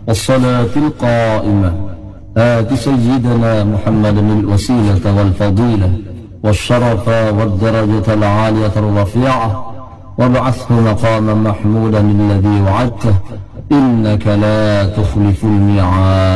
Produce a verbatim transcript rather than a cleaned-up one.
والصلاة القائمة آت سيدنا محمد الوسيلة والفضيلة والشرف والدرجة العالية الرفيعة وابعثه مقاما محمودا الذي وعدته إنك لا تخلف الميعاد.